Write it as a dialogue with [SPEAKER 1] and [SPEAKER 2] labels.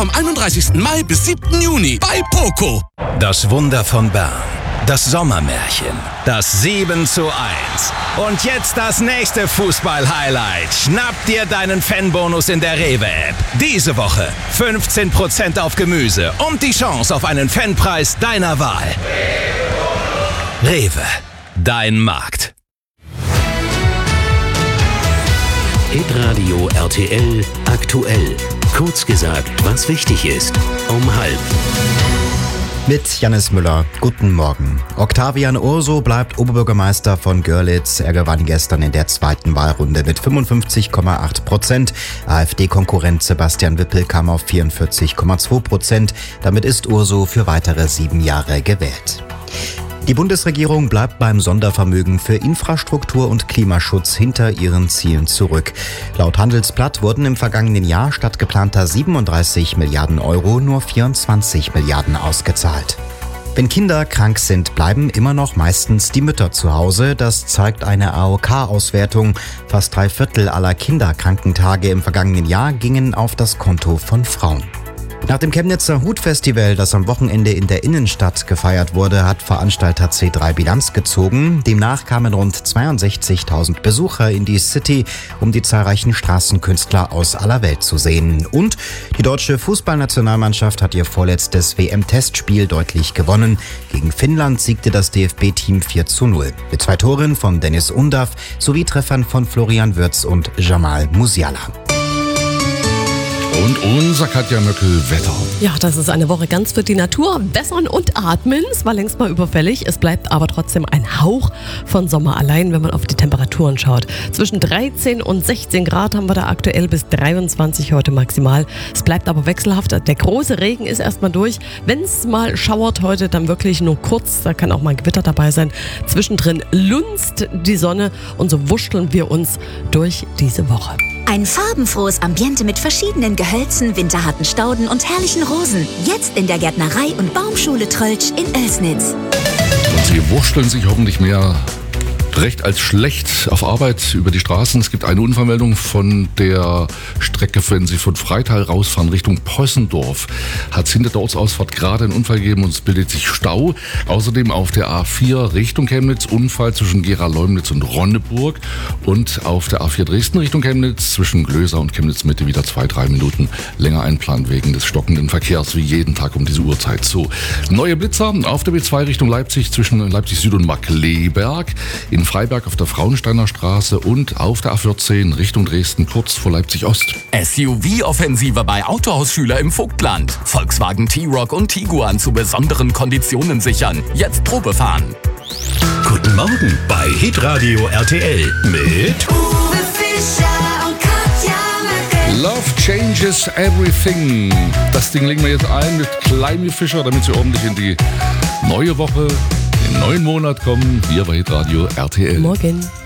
[SPEAKER 1] vom 31. Mai bis 7. Juni bei Poco.
[SPEAKER 2] Das Wunder von Bern. Das Sommermärchen. Das 7:1. Und jetzt das nächste Fußball-Highlight. Schnapp dir deinen Fanbonus in der Rewe-App. Diese Woche 15% auf Gemüse und die Chance auf einen Fanpreis deiner Wahl. Rewe. Dein Markt.
[SPEAKER 3] Hitradio RTL aktuell. Kurz gesagt, was wichtig ist. Um 12:30.
[SPEAKER 4] Mit Jannis Müller. Guten Morgen. Octavian Urso bleibt Oberbürgermeister von Görlitz. Er gewann gestern in der zweiten Wahlrunde mit 55,8%. AfD-Konkurrent Sebastian Wippel kam auf 44,2%. Damit ist Urso für weitere 7 Jahre gewählt. Die Bundesregierung bleibt beim Sondervermögen für Infrastruktur und Klimaschutz hinter ihren Zielen zurück. Laut Handelsblatt wurden im vergangenen Jahr statt geplanter 37 Milliarden Euro nur 24 Milliarden ausgezahlt. Wenn Kinder krank sind, bleiben immer noch meistens die Mütter zu Hause. Das zeigt eine AOK-Auswertung. Fast 3/4 aller Kinderkrankentage im vergangenen Jahr gingen auf das Konto von Frauen. Nach dem Chemnitzer Hutfestival, das am Wochenende in der Innenstadt gefeiert wurde, hat Veranstalter C3 Bilanz gezogen. Demnach kamen rund 62.000 Besucher in die City, um die zahlreichen Straßenkünstler aus aller Welt zu sehen. Und die deutsche Fußballnationalmannschaft hat ihr vorletztes WM-Testspiel deutlich gewonnen. Gegen Finnland siegte das DFB-Team 4:0. Mit 2 Toren von Dennis Undav sowie Treffern von Florian Wirtz und Jamal Musiala.
[SPEAKER 5] Und unser Katja Möckel-Wetter.
[SPEAKER 6] Ja, das ist eine Woche ganz für die Natur. Wässern und atmen. Es war längst mal überfällig. Es bleibt aber trotzdem ein Hauch von Sommer allein, wenn man auf die Temperaturen schaut. Zwischen 13 und 16 Grad haben wir da aktuell, bis 23 heute maximal. Es bleibt aber wechselhaft. Der große Regen ist erstmal durch. Wenn es mal schauert heute, dann wirklich nur kurz. Da kann auch mal ein Gewitter dabei sein. Zwischendrin lunzt die Sonne und so wuscheln wir uns durch diese Woche.
[SPEAKER 7] Ein farbenfrohes Ambiente mit verschiedenen Gehölzen, winterharten Stauden und herrlichen Rosen. Jetzt in der Gärtnerei- und Baumschule Tröltsch in Oelsnitz.
[SPEAKER 5] Und Sie wurschteln sich hoffentlich mehr recht als schlecht auf Arbeit über die Straßen. Es gibt eine Unfallmeldung von der Strecke, wenn Sie von Freital rausfahren Richtung Possendorf. Hat es hinter der Ortsausfahrt gerade einen Unfall gegeben und es bildet sich Stau. Außerdem auf der A4 Richtung Chemnitz Unfall zwischen Gera-Leumnitz und Ronneburg. Und auf der A4 Dresden Richtung Chemnitz zwischen Glöser und Chemnitz Mitte wieder 2-3 Minuten länger einplant wegen des stockenden Verkehrs wie jeden Tag um diese Uhrzeit. So, neue Blitzer auf der B2 Richtung Leipzig zwischen Leipzig Süd und Markkleeberg. In Freiberg auf der Frauensteiner Straße und auf der A14 Richtung Dresden kurz vor Leipzig Ost.
[SPEAKER 1] SUV-Offensive bei Autohaus Schüler im Vogtland. Volkswagen T-Roc und Tiguan zu besonderen Konditionen sichern. Jetzt Probe fahren.
[SPEAKER 3] Guten Morgen bei Hitradio RTL mit
[SPEAKER 7] Uwe Fischer und Katja Möckel.
[SPEAKER 5] Love changes everything. Das Ding legen wir jetzt ein mit Kleimi Fischer, damit Sie ordentlich in die neue Woche, den neuen Monat kommen. Hier bei Hitradio RTL.
[SPEAKER 6] Morgen.